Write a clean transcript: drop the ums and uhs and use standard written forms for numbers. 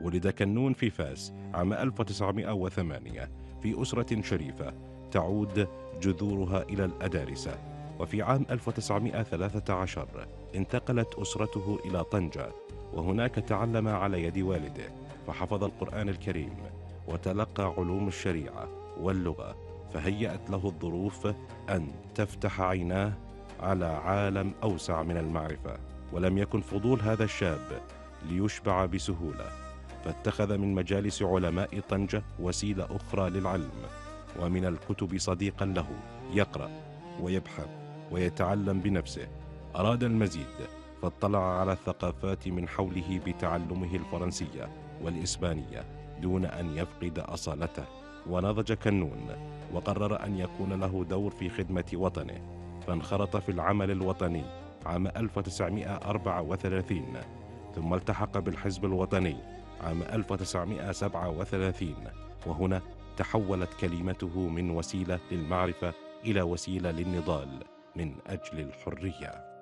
ولد كنون في فاس عام 1908 في أسرة شريفة تعود جذورها إلى الأدارسة. وفي عام 1913 انتقلت أسرته إلى طنجة، وهناك تعلم على يد والده، فحفظ القرآن الكريم وتلقى علوم الشريعة واللغة، فهيأت له الظروف أن تفتح عيناه على عالم أوسع من المعرفة. ولم يكن فضول هذا الشاب ليشبع بسهولة، فاتخذ من مجالس علماء طنجة وسيلة أخرى للعلم، ومن الكتب صديقا له يقرأ ويبحث ويتعلم بنفسه. أراد المزيد فاطلع على الثقافات من حوله بتعلمه الفرنسية والإسبانية دون أن يفقد أصالته. ونضج كنون وقرر أن يكون له دور في خدمة وطنه، فانخرط في العمل الوطني عام 1934، ثم التحق بالحزب الوطني عام 1937. وهنا تحولت كلمته من وسيلة للمعرفة إلى وسيلة للنضال من أجل الحرية.